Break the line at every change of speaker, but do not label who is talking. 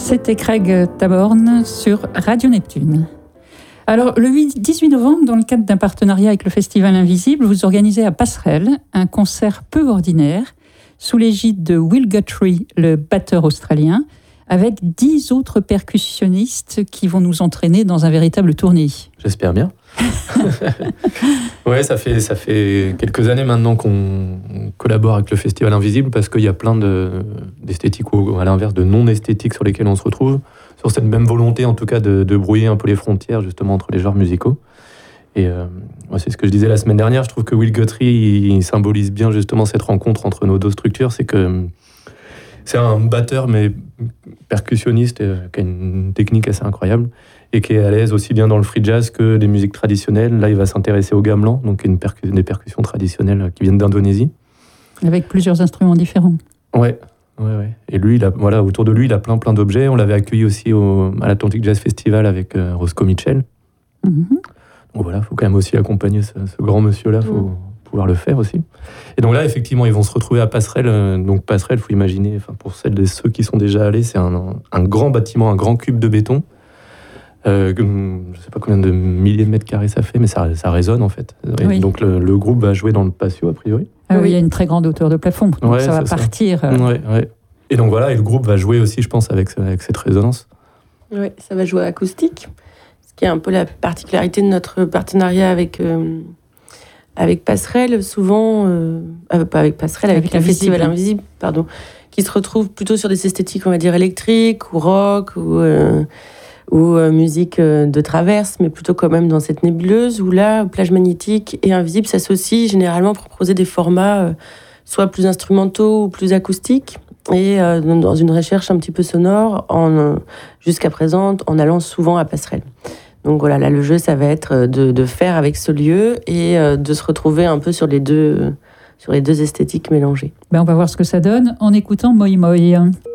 C'était Craig Taborn sur Radio Neptune. Alors, le 18 novembre, dans le cadre d'un partenariat avec le Festival Invisible, vous organisez à Passerelle un concert peu ordinaire sous l'égide de Will Guthrie, le batteur australien, avec 10 autres percussionnistes qui vont nous entraîner dans un véritable tournée.
J'espère bien. Ouais, ça fait quelques années maintenant qu'on collabore avec le Festival Invisible parce qu'il y a plein d'esthétiques ou à l'inverse de non-esthétiques sur lesquelles on se retrouve, sur cette même volonté en tout cas de brouiller un peu les frontières justement entre les genres musicaux. Et c'est ce que je disais la semaine dernière, je trouve que Will Guthrie il symbolise bien justement cette rencontre entre nos deux structures, c'est que c'est un batteur mais percussionniste qui a une technique assez incroyable et qui est à l'aise aussi bien dans le free jazz que des musiques traditionnelles. Là, il va s'intéresser au gamelan, donc des percussions traditionnelles qui viennent d'Indonésie. Avec plusieurs instruments différents. Ouais. Et lui, autour de lui, il a plein d'objets. On l'avait accueilli aussi à l'Atlantic Jazz Festival avec Roscoe Mitchell. Mm-hmm. Donc voilà, il faut quand même aussi accompagner ce grand monsieur-là, il faut pouvoir le faire aussi. Et donc là, effectivement, ils vont se retrouver à Passerelle. Donc Passerelle, il faut imaginer, pour celles et ceux qui sont déjà allés, c'est un grand bâtiment, un grand cube de béton. Je ne sais pas combien de milliers de mètres carrés ça fait, mais ça résonne en fait. Oui. Donc le groupe va jouer dans le patio, a priori.
Ah oui, il y a une très grande hauteur de plafond, donc ça va partir.
Ouais. Et donc voilà, et le groupe va jouer aussi, je pense, avec cette résonance.
Oui, ça va jouer acoustique, ce qui est un peu la particularité de notre partenariat avec Passerelle, souvent, pas avec Passerelle, avec le Festival Invisible, qui se retrouve plutôt sur des esthétiques, on va dire, électriques, ou rock, ou musique de traverse, mais plutôt quand même dans cette nébuleuse où là, Plage Magnétique et Invisible s'associent généralement pour proposer des formats soit plus instrumentaux ou plus acoustiques, et dans une recherche un petit peu sonore, jusqu'à présent, en allant souvent à Passerelle. Donc voilà, là, le jeu, ça va être de faire avec ce lieu et de se retrouver un peu sur les deux esthétiques mélangées.
On va voir ce que ça donne en écoutant Moi Moi.